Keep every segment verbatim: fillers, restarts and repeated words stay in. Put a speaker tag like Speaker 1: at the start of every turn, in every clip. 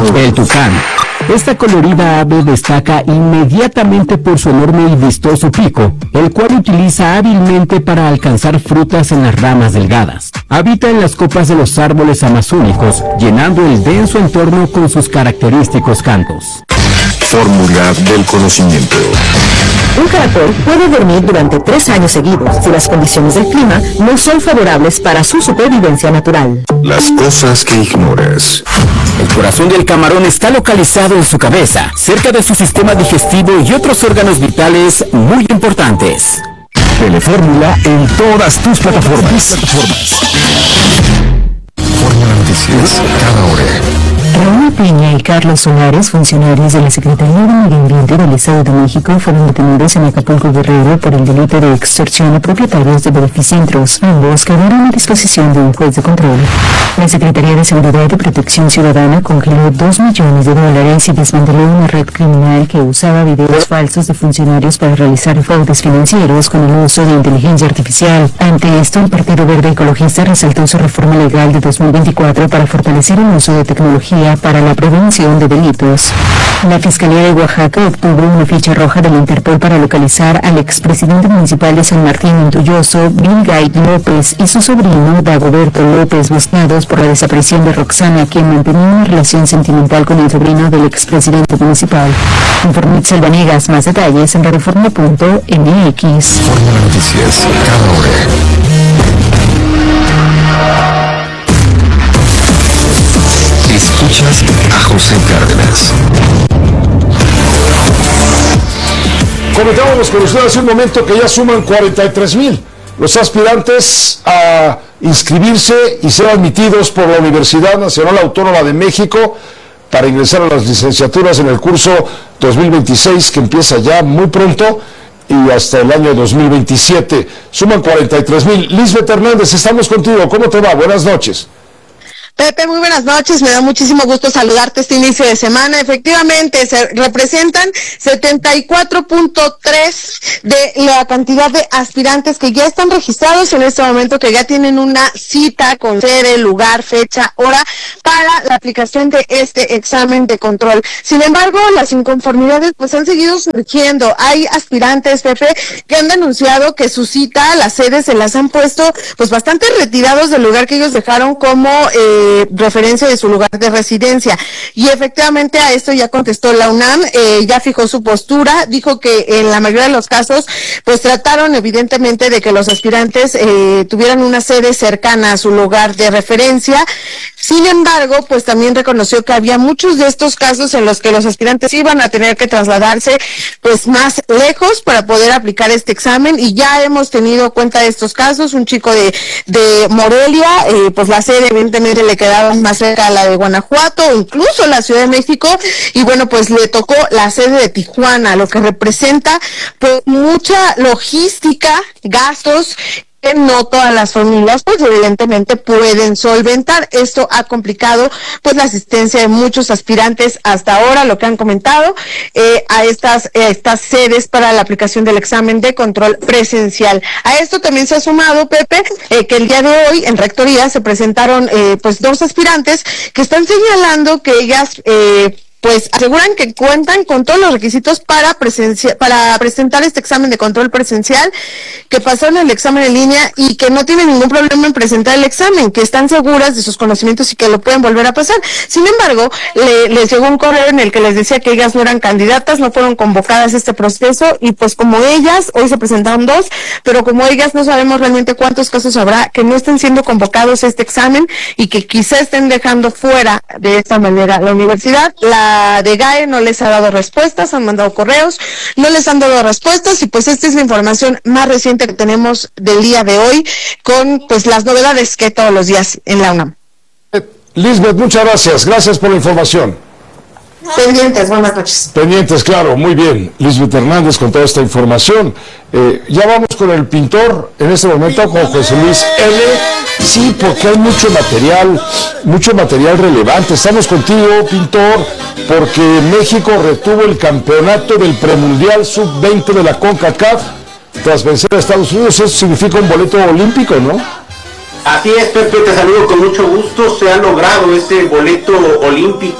Speaker 1: El tucán. Esta colorida ave destaca inmediatamente por su enorme y vistoso pico, el cual utiliza hábilmente para alcanzar frutas en las ramas delgadas. Habita en las copas de los árboles amazónicos, llenando el denso entorno con sus característicos cantos.
Speaker 2: Fórmula del conocimiento.
Speaker 3: Un caracol puede dormir durante tres años seguidos si las condiciones del clima no son favorables para su supervivencia natural.
Speaker 2: Las cosas que ignoras.
Speaker 1: El corazón del camarón está localizado en su cabeza, cerca de su sistema digestivo y otros órganos vitales muy importantes.
Speaker 2: Telefórmula en todas tus plataformas. Fórmula Noticias, cada hora.
Speaker 3: Raúl Peña y Carlos Solares, funcionarios de la Secretaría de Medio Ambiente del Estado de México, fueron detenidos en Acapulco, Guerrero, por el delito de extorsión a propietarios de beneficentros. Ambos quedaron a disposición de un juez de control. La Secretaría de Seguridad y Protección Ciudadana congeló dos millones de dólares y desmanteló una red criminal que usaba videos falsos de funcionarios para realizar fraudes financieros con el uso de inteligencia artificial. Ante esto, el Partido Verde Ecologista resaltó su reforma legal de dos mil veinticuatro para fortalecer el uso de tecnología para la prevención de delitos. La Fiscalía de Oaxaca obtuvo una ficha roja del Interpol para localizar al expresidente municipal de San Martín Intulloso, Bill Guy López, y su sobrino, Dagoberto López, buscados por la desaparición de Roxana, quien mantenía una relación sentimental con el sobrino del expresidente municipal. Informó Itzel Vanegas. Más detalles en reforma punto m x.
Speaker 2: Fórmula Noticias, cada hora. Escuchas a José Cárdenas.
Speaker 4: Comentábamos con usted hace un momento que ya suman cuarenta y tres mil los aspirantes a inscribirse y ser admitidos por la Universidad Nacional Autónoma de México para ingresar a las licenciaturas en el curso dos mil veintiséis, que empieza ya muy pronto y hasta el año dos mil veintisiete. Suman cuarenta y tres mil. Lisbeth Hernández, estamos contigo. ¿Cómo te va? Buenas noches.
Speaker 5: Pepe, muy buenas noches, me da muchísimo gusto saludarte este inicio de semana. Efectivamente, se representan setenta y cuatro punto tres de la cantidad de aspirantes que ya están registrados en este momento, que ya tienen una cita con sede, lugar, fecha, hora para la aplicación de este examen de control. Sin embargo, las inconformidades pues han seguido surgiendo. Hay aspirantes, Pepe, que han denunciado que su cita, las sedes se las han puesto pues bastante retirados del lugar que ellos dejaron como eh, referencia de su lugar de residencia. Y efectivamente a esto ya contestó la UNAM, eh, ya fijó su postura, dijo que en la mayoría de los casos pues trataron evidentemente de que los aspirantes eh, tuvieran una sede cercana a su lugar de referencia. Sin embargo, pues también reconoció que había muchos de estos casos en los que los aspirantes iban a tener que trasladarse pues más lejos para poder aplicar este examen, y ya hemos tenido cuenta de estos casos. Un chico de, de Morelia, eh, pues la sede evidentemente le quedaba más cerca a la de Guanajuato, o incluso la Ciudad de México, y bueno, pues le tocó la sede de Tijuana, lo que representa pues mucha logística, gastos que no todas las familias pues evidentemente pueden solventar. Esto ha complicado pues la asistencia de muchos aspirantes hasta ahora, lo que han comentado, eh, a estas eh, estas sedes para la aplicación del examen de control presencial. A esto también se ha sumado, Pepe, eh, que el día de hoy en Rectoría se presentaron eh, pues dos aspirantes que están señalando que ellas eh, pues aseguran que cuentan con todos los requisitos para presencia, para presentar este examen de control presencial, que pasaron el examen en línea y que no tienen ningún problema en presentar el examen, que están seguras de sus conocimientos y que lo pueden volver a pasar. Sin embargo, le, les llegó un correo en el que les decía que ellas no eran candidatas, no fueron convocadas a este proceso, y pues como ellas, hoy se presentaron dos, pero como ellas no sabemos realmente cuántos casos habrá que no estén siendo convocados a este examen y que quizá estén dejando fuera de esta manera la universidad. La de G A E no les ha dado respuestas, han mandado correos, no les han dado respuestas, y pues esta es la información más reciente que tenemos del día de hoy, con pues las novedades que todos los días en la UNAM.
Speaker 4: Lisbeth, muchas gracias, gracias por la información.
Speaker 5: Pendientes, buenas noches.
Speaker 4: Pendientes, claro, muy bien. Lisbeth Hernández con toda esta información. Eh, ya vamos con el pintor en este momento, con José Luis L. Sí, porque hay mucho material, mucho material relevante. Estamos contigo, pintor, porque México retuvo el campeonato del premundial sub veinte de la CONCACAF tras vencer a Estados Unidos. Eso significa un boleto olímpico, ¿no?
Speaker 6: Así es, Pepe, te saludo con mucho gusto. Se ha logrado este boleto olímpico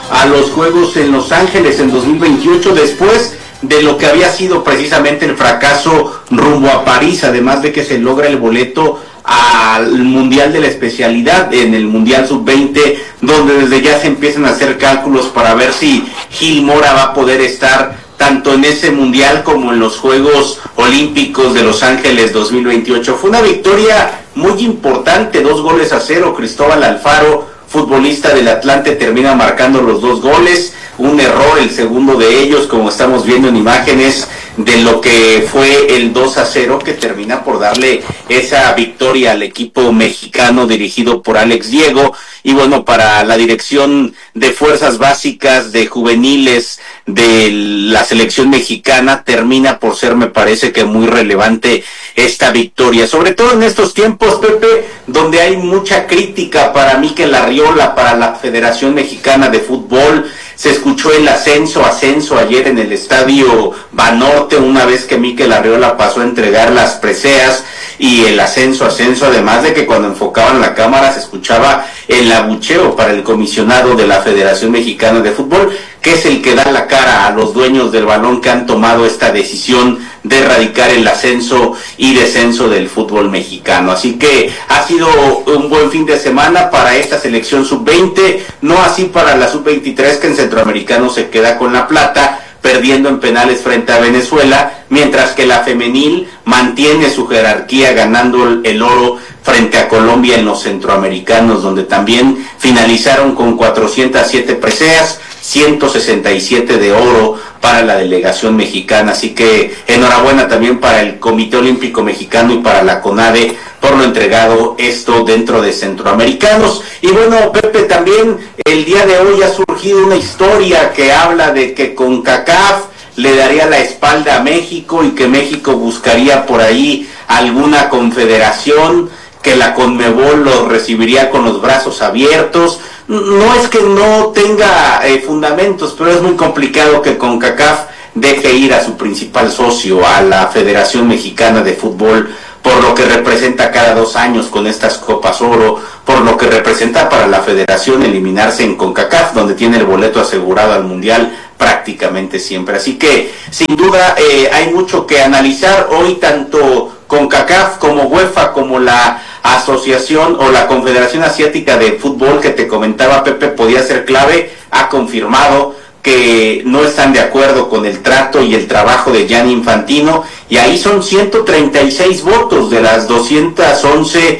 Speaker 6: a los Juegos en Los Ángeles en dos mil veintiocho, después de lo que había sido precisamente el fracaso rumbo a París, además de que se logra el boleto al Mundial de la especialidad, en el Mundial sub veinte, donde desde ya se empiezan a hacer cálculos para ver si Gil Mora va a poder estar tanto en ese Mundial como en los Juegos Olímpicos de Los Ángeles dos mil veintiocho. Fue una victoria muy importante, dos goles a cero. Cristóbal Alfaro, futbolista del Atlante, termina marcando los dos goles. Un error, el segundo de ellos, como estamos viendo en imágenes, de lo que fue el dos a cero, que termina por darle esa victoria al equipo mexicano dirigido por Alex Diego. Y bueno, para la dirección de fuerzas básicas, de juveniles de la selección mexicana, termina por ser, me parece que muy relevante esta victoria, sobre todo en estos tiempos, Pepe, donde hay mucha crítica para Mikel Arriola, para la Federación Mexicana de Fútbol. Se escuchó el ascenso, ascenso ayer en el estadio Banorte, una vez que Mikel Arriola pasó a entregar las preseas, y el ascenso, ascenso, además de que cuando enfocaban la cámara se escuchaba el abucheo para el comisionado de la Federación Mexicana de Fútbol, que es el que da la cara a los dueños del balón que han tomado esta decisión de erradicar el ascenso y descenso del fútbol mexicano. Así que ha sido un buen fin de semana para esta selección sub veinte, no así para la sub veintitrés, que en Centroamericano se queda con la plata, perdiendo en penales frente a Venezuela, mientras que la femenil mantiene su jerarquía, ganando el oro frente a Colombia en los centroamericanos, donde también finalizaron con cuatrocientas siete preseas, ciento sesenta y siete de oro para la delegación mexicana. Así que enhorabuena también para el Comité Olímpico Mexicano y para la CONADE por lo entregado esto dentro de centroamericanos. Y bueno, Pepe, también el día de hoy ha surgido una historia que habla de que CONCACAF le daría la espalda a México y que México buscaría por ahí alguna confederación, que la CONMEBOL los recibiría con los brazos abiertos. No es que no tenga eh, fundamentos, pero es muy complicado que CONCACAF deje ir a su principal socio, a la Federación Mexicana de Fútbol, por lo que representa cada dos años con estas Copas Oro, por lo que representa para la Federación eliminarse en CONCACAF, donde tiene el boleto asegurado al Mundial prácticamente siempre. Así que, sin duda, eh, hay mucho que analizar. Hoy tanto CONCACAF como UEFA, como la Asociación o la Confederación Asiática de Fútbol que te comentaba, Pepe, podía ser clave, ha confirmado que no están de acuerdo con el trato y el trabajo de Gianni Infantino, y ahí son ciento treinta y seis votos de las doscientas once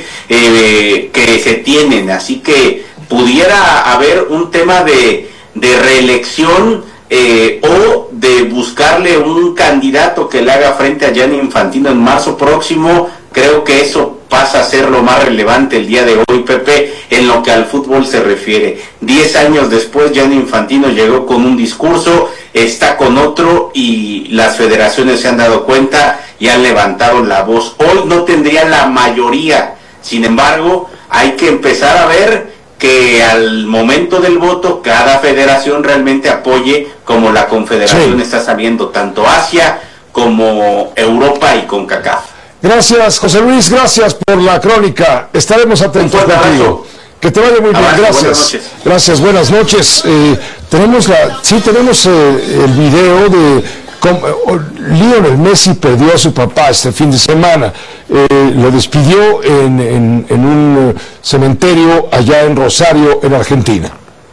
Speaker 6: eh, que se tienen, así que pudiera haber un tema de, de reelección eh, o de buscarle un candidato que le haga frente a Gianni Infantino en marzo próximo. Creo que eso pasa a ser lo más relevante el día de hoy, Pepe, en lo que al fútbol se refiere. Diez años después, Gianni Infantino llegó con un discurso, está con otro, y las federaciones se han dado cuenta y han levantado la voz. Hoy no tendría la mayoría, sin embargo, hay que empezar a ver que al momento del voto cada federación realmente apoye, como la Confederación sí. está saliendo, tanto Asia como Europa y CONCACAF.
Speaker 4: Gracias, José Luis, gracias por la crónica. Estaremos atentos contigo. Que te vaya muy bien,
Speaker 6: Abrazo,
Speaker 4: gracias.
Speaker 6: Buenas
Speaker 4: gracias, buenas noches. Eh, tenemos la, sí, tenemos eh, el video de cómo oh, Lionel Messi perdió a su papá este fin de semana. Eh, lo despidió en, en, en un uh, cementerio allá en Rosario, en Argentina.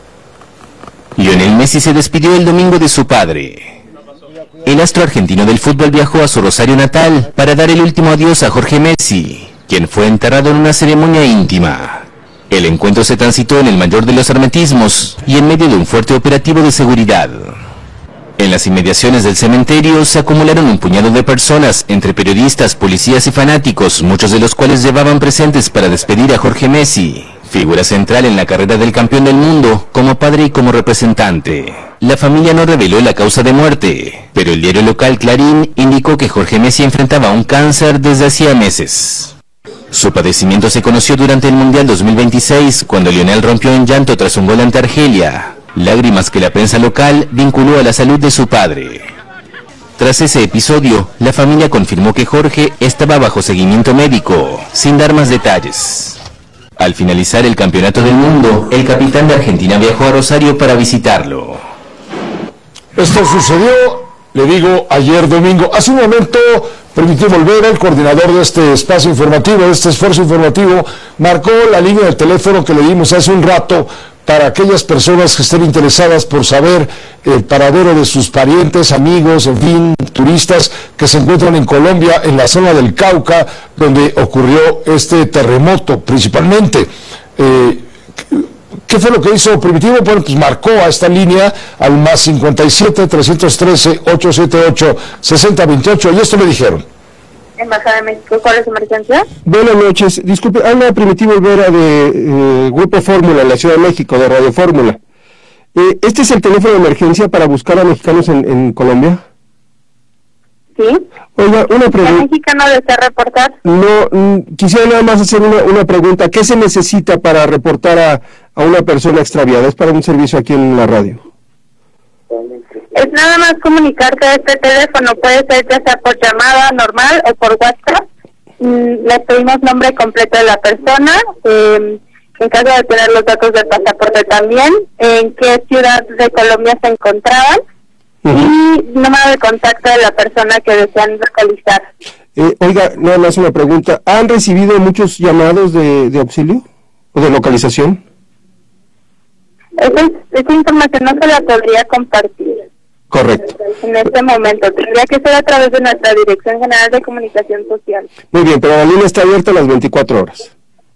Speaker 1: Lionel Messi se despidió el domingo de su padre. El astro argentino del fútbol viajó a su Rosario natal para dar el último adiós a Jorge Messi, quien fue enterrado en una ceremonia íntima. El encuentro se transitó en el mayor de los hermetismos y en medio de un fuerte operativo de seguridad. En las inmediaciones del cementerio se acumularon un puñado de personas, entre periodistas, policías y fanáticos, muchos de los cuales llevaban presentes para despedir a Jorge Messi, figura central en la carrera del campeón del mundo, como padre y como representante. La familia no reveló la causa de muerte, pero el diario local Clarín indicó que Jorge Messi enfrentaba un cáncer desde hacía meses. Su padecimiento se conoció durante el Mundial dos mil veintiséis, cuando Lionel rompió en llanto tras un gol ante Argelia, lágrimas que la prensa local vinculó a la salud de su padre. Tras ese episodio, la familia confirmó que Jorge estaba bajo seguimiento médico, sin dar más detalles.
Speaker 7: Al finalizar el Campeonato del Mundo, el capitán de Argentina viajó a Rosario para visitarlo.
Speaker 4: Esto sucedió, le digo, ayer domingo. Hace un momento, Primitivo Olvera, el coordinador de este espacio informativo, de este esfuerzo informativo, marcó la línea de teléfono que le dimos hace un rato para aquellas personas que estén interesadas por saber el paradero de sus parientes, amigos, en fin, turistas que se encuentran en Colombia, en la zona del Cauca, donde ocurrió este terremoto principalmente. Eh, ¿Qué fue lo que hizo Primitivo? Bueno, pues marcó a esta línea al más cincuenta y siete, trescientos trece, ochocientos setenta y ocho, sesenta veintiocho, y esto me dijeron.
Speaker 8: Embajada de México, ¿cuál es su emergencia?
Speaker 9: Buenas noches, disculpe, habla Primitivo Olvera de eh, Grupo Fórmula en la Ciudad de México, de Radio Fórmula. Eh, ¿Este es el teléfono de emergencia para buscar a mexicanos en, en Colombia?
Speaker 8: Sí.
Speaker 9: Oiga, una
Speaker 8: ¿Qué
Speaker 9: pregunta.
Speaker 8: mexicano desea reportar?
Speaker 9: No, mm, quisiera nada más hacer una, una pregunta. ¿Qué se necesita para reportar a, a una persona extraviada? Es para un servicio aquí en la radio.
Speaker 8: Es nada más comunicarte a este teléfono, puede ser ya sea por llamada normal o por WhatsApp. Mm, les pedimos nombre completo de la persona, eh, en caso de tener los datos del pasaporte también, en qué ciudad de Colombia se encontraban, uh-huh. y número de contacto de la persona que desean localizar.
Speaker 9: Eh, oiga, nada más una pregunta. ¿Han recibido muchos llamados de, de auxilio o de localización?
Speaker 8: Esa, esa información no se la podría compartir.
Speaker 9: Correcto.
Speaker 8: En este momento, tendría que ser a través de nuestra Dirección General de Comunicación Social.
Speaker 9: Muy bien, pero la línea está abierta a las veinticuatro horas.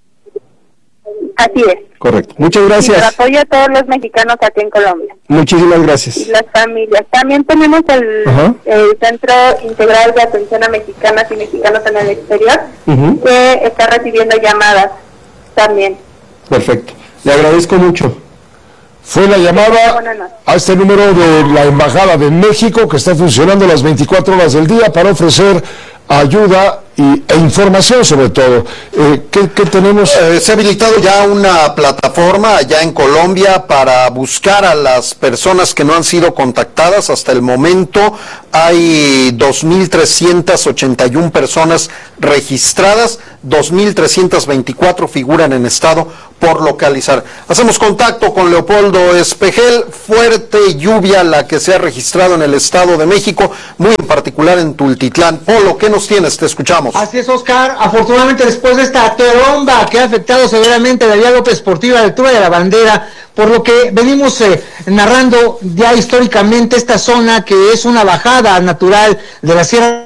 Speaker 8: Así es.
Speaker 9: Correcto. Muchas gracias.
Speaker 8: Y el apoyo a todos los mexicanos aquí en Colombia.
Speaker 9: Muchísimas gracias.
Speaker 8: Y las familias. También tenemos el, el Centro Integral de Atención a Mexicanas y Mexicanos en el Exterior, uh-huh. que está recibiendo llamadas también.
Speaker 9: Perfecto. Le agradezco mucho.
Speaker 4: Fue la llamada a este número de la Embajada de México, que está funcionando las veinticuatro horas del día para ofrecer ayuda y, e información sobre todo. Eh, ¿qué, ¿Qué tenemos?
Speaker 10: Eh, se ha habilitado ya una plataforma allá en Colombia para buscar a las personas que no han sido contactadas. Hasta el momento hay dos mil trescientas ochenta y una personas registradas, dos mil trescientas veinticuatro figuran en estado por localizar. Hacemos contacto con Leopoldo Espejel. Fuerte lluvia la que se ha registrado en el Estado de México, muy en particular en Tultitlán. Polo, ¿qué nos tienes? Te escuchamos.
Speaker 11: Así es, Oscar. Afortunadamente, después de esta tromba que ha afectado severamente la vía López Portillo a la altura de la Bandera, por lo que venimos eh, narrando ya históricamente esta zona, que es una bajada natural de la Sierra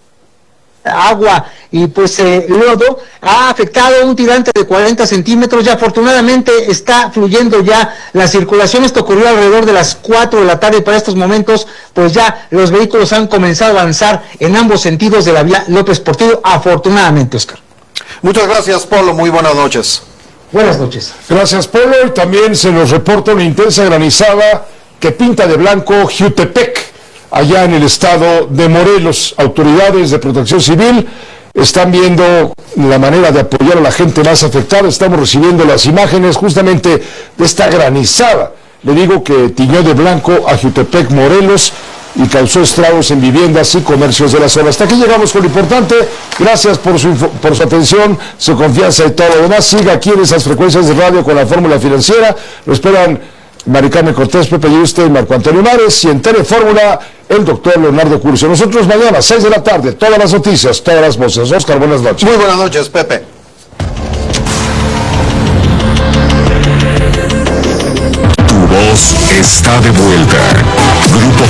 Speaker 11: agua y pues eh, lodo, ha afectado un tirante de cuarenta centímetros. Ya afortunadamente está fluyendo ya la circulación. Esto ocurrió alrededor de las cuatro de la tarde. Para estos momentos pues ya los vehículos han comenzado a avanzar en ambos sentidos de la vía López Portillo, afortunadamente, Oscar.
Speaker 10: Muchas gracias, Polo, muy buenas noches.
Speaker 11: Buenas noches.
Speaker 4: Gracias, Polo. Y también se nos reporta una intensa granizada que pinta de blanco Jutepec, allá en el estado de Morelos. Autoridades de protección civil están viendo la manera de apoyar a la gente más afectada. Estamos recibiendo las imágenes justamente de esta granizada. Le digo que tiñó de blanco a Jutepec, Morelos, y causó estragos en viviendas y comercios de la zona. Hasta aquí llegamos con lo importante. Gracias por su, por su atención, su confianza y todo lo demás. Siga aquí en esas frecuencias de radio con la fórmula financiera. Lo esperan Mari Carmen Cortés, Pepe Yuste y Marco Antonio Mares, y en Telefórmula el doctor Leonardo Curcio. Nosotros mañana, seis de la tarde, todas las noticias, todas las voces. Oscar, buenas noches.
Speaker 10: Muy buenas noches, Pepe.
Speaker 2: Tu voz está de vuelta. Grupo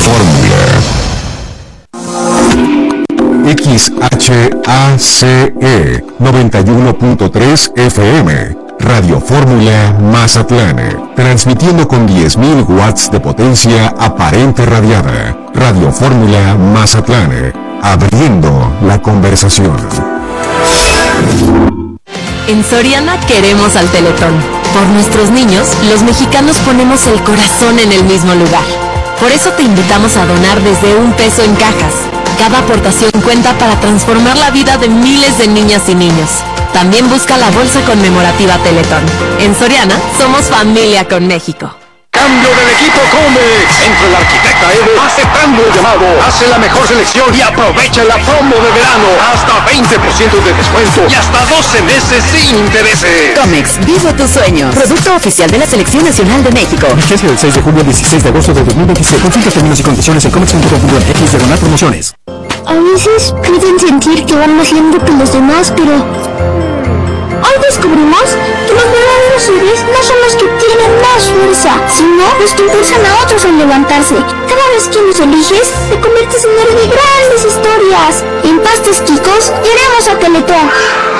Speaker 2: Fórmula. X H A C E noventa y uno punto tres F M. Radio Fórmula Mazatlán, transmitiendo con diez mil watts de potencia aparente radiada. Radio Fórmula Mazatlán, abriendo la conversación.
Speaker 12: En Soriana queremos al Teletón. Por nuestros niños, los mexicanos ponemos el corazón en el mismo lugar. Por eso te invitamos a donar desde un peso en cajas. Cada aportación cuenta para transformar la vida de miles de niñas y niños. También busca la bolsa conmemorativa Teletón. En Soriana, somos familia con México.
Speaker 13: Cambio del equipo Comex. Entra el arquitecta Evo aceptando el llamado. Hace la mejor selección y aprovecha la promo de verano. Hasta veinte por ciento de descuento y hasta doce meses sin intereses.
Speaker 12: Comex, vivo tus sueños. Producto oficial de la Selección Nacional de México.
Speaker 14: Vigencia del seis de julio al dieciséis de agosto de dos mil veintiséis. Consulta términos y condiciones en comex punto com punto m x diagonal promociones.
Speaker 15: A veces pueden sentir que van más lento que los demás, pero hoy descubrimos que los verdaderos héroes no son los que tienen más fuerza, sino los que impulsan a otros a levantarse. Cada vez que nos eliges, te conviertes en héroe de grandes historias. En Pastes Quicos, queremos a Teletón.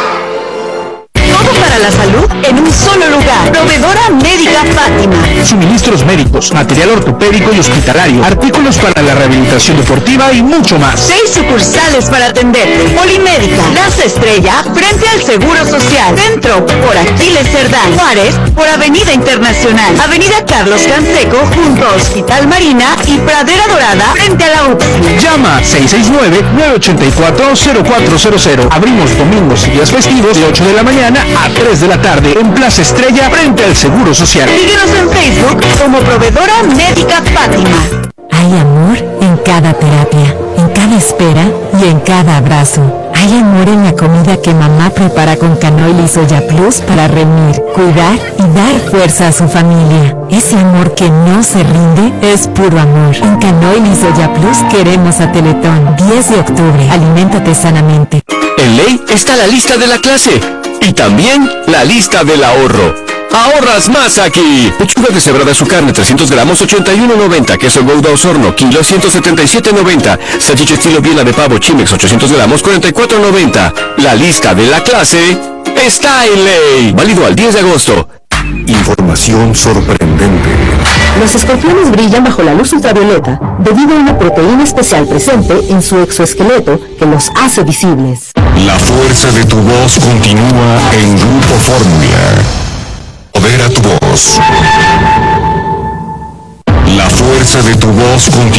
Speaker 12: Todo para la salud en un solo lugar. Proveedora Médica Fátima.
Speaker 14: Suministros médicos, material ortopédico y hospitalario, artículos para la rehabilitación deportiva y mucho más.
Speaker 12: Seis sucursales para atenderte. Polimédica, Plaza Estrella, frente al Seguro Social. Centro, por Aquiles Cerdán. Juárez, por Avenida Internacional. Avenida Carlos Canseco, junto a Hospital Marina y Pradera Dorada, frente a la U P S I.
Speaker 14: Llama seis seis nueve, nueve ocho cuatro, cero cuatro cero cero. Abrimos domingos y días festivos de ocho de la mañana a tres de la tarde en Plaza Estrella frente al Seguro Social.
Speaker 12: Síguenos en Facebook como Proveedora Médica Fátima.
Speaker 3: Hay amor en cada terapia, en cada espera y en cada abrazo. Hay amor en la comida que mamá prepara con canoil y soya plus para reunir, cuidar y dar fuerza a su familia. Ese amor que no se rinde es puro amor. En canoil y soya plus queremos a Teletón. diez de octubre. Aliméntate sanamente.
Speaker 16: En ley está la lista de la clase y también la lista del ahorro. ¡Ahorras más aquí! Pechuga deshebrada su carne, trescientos gramos, ochenta y uno noventa. Queso Gouda Osorno, kilo, ciento setenta y siete noventa. Salchicha estilo Viena de pavo Chimex, ochocientos gramos, cuarenta y cuatro noventa. La lista de la clase está en ley. Válido al diez de agosto.
Speaker 2: Información sorprendente.
Speaker 3: Los escorpiones brillan bajo la luz ultravioleta debido a una proteína especial presente en su exoesqueleto que los hace visibles.
Speaker 2: La fuerza de tu voz continúa en Grupo Fórmula. Poder a tu voz. La fuerza de tu voz continúa.